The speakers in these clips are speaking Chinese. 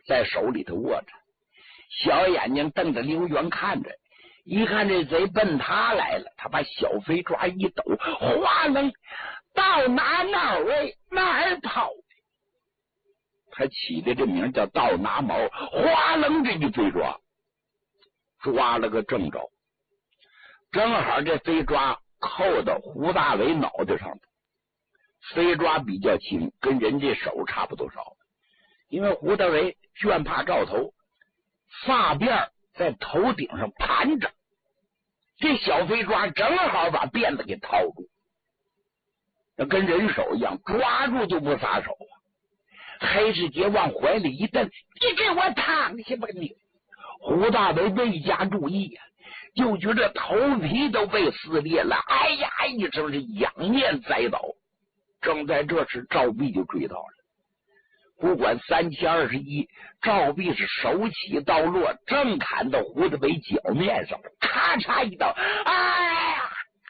在手里头握着，小眼睛瞪着刘元看着，一看这贼奔他来了，他把小飞抓一抖，哗楞到哪位哪儿跑。他起的这名叫到拿毛，哗楞这一飞抓，抓了个正着，正好这飞抓扣到胡大为脑袋上，飞抓比较轻，跟人家手差不多少，因为胡大为倦怕照头，发辫在头顶上盘着，这小飞抓正好把辫子给套住，那跟人手一样，抓住就不撒手啊。黑世杰往怀里一蹬，你给我躺下吧你！胡大为未加注意呀，就觉得头皮都被撕裂了，哎呀一声是仰面栽倒。正在这时，赵壁就追到了，不管3七21，赵壁是手起刀落，正砍到胡大为脚面上，咔嚓一刀，哎呀！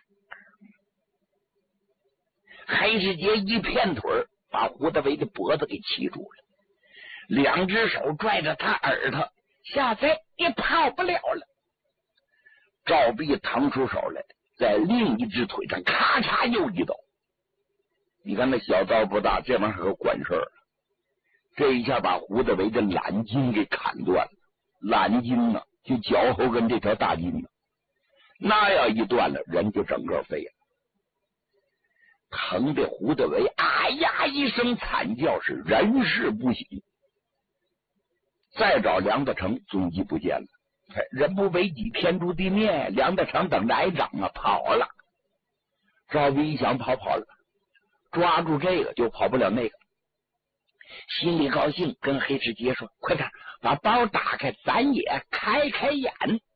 黑世杰一片腿把胡大为的脖子给骑住了，两只手拽着他耳朵，小贼你跑不了了。赵壁腾出手来，在另一只腿上咔嚓又一刀。你看那小刀不大，这玩意儿可管事儿。这一下把胡大为的懒筋给砍断了，懒筋呢就脚后跟这条大筋呢，那要一断了，人就整个废了。疼的胡大为哎呀一声惨叫，是人事不省。再找梁大成踪迹不见了，人不为己天诛地灭，梁大成等着挨掌啊，跑了。赵壁一想跑了，抓住这个就跑不了那个，心里高兴，跟黑世杰说：“快点把包打开，咱也开开眼。”